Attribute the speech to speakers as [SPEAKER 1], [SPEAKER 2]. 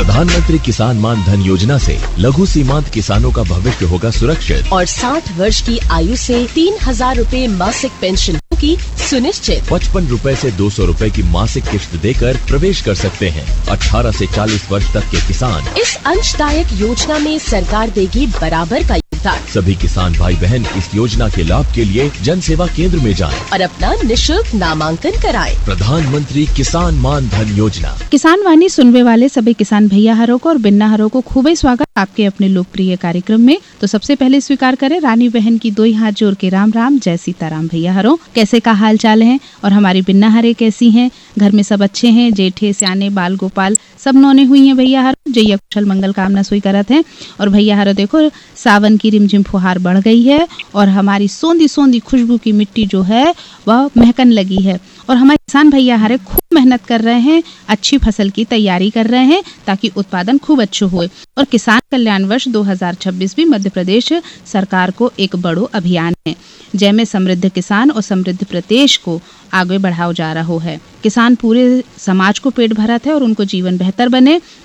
[SPEAKER 1] प्रधानमंत्री किसान मान धन योजना से लघु सीमांत किसानों का भविष्य होगा सुरक्षित
[SPEAKER 2] और 60 वर्ष की आयु से 3,000 रूपए मासिक पेंशन की सुनिश्चित।
[SPEAKER 1] 55 रूपए से 200 रूपए की मासिक किश्त देकर प्रवेश कर सकते हैं। 18 से 40 वर्ष तक के किसान
[SPEAKER 2] इस अंशदायक योजना में सरकार देगी बराबर का योगदान।
[SPEAKER 1] सभी किसान भाई बहन इस योजना के लाभ के लिए जन सेवा केंद्र में जाएं
[SPEAKER 2] और अपना निशुल्क नामांकन कराएं।
[SPEAKER 1] प्रधानमंत्री किसान मान धन योजना।
[SPEAKER 3] किसान वाणी सुनने वाले सभी किसान भैया हरों को और बिन्ना हरों को खूब ही स्वागत आपके अपने लोकप्रिय कार्यक्रम में। तो सबसे पहले स्वीकार करें रानी बहन की 2 हाथ जोड़ के राम राम, जय सीताराम। भैया हरों कैसे का हाल चाल है और हमारी बिन्ना हरे कैसी हैं? घर में सब अच्छे हैं? जेठे सियाने बाल गोपाल सब नौने हुई हैं भैया हरों? जय कुशल मंगल कामना सुई करत हैं। और भैया हरों देखो सावन की रिमझिम फुहार बढ़ गई है और हमारी सोंधी सोंधी खुशबू की मिट्टी जो है वह महकन लगी है और हमारे किसान भैया हरे खूब मेहनत कर रहे हैं, अच्छी फसल की तैयारी कर रहे हैं ताकि उत्पादन खूब अच्छे होए। और किसान कल्याण वर्ष 2026 भी मध्य प्रदेश सरकार को एक बड़ो अभियान है जैमें समृद्ध किसान और समृद्ध प्रदेश को आगे बढ़ाओ जा रहा है। किसान पूरे समाज को पेट भरत है और उनको जीवन बेहतर बने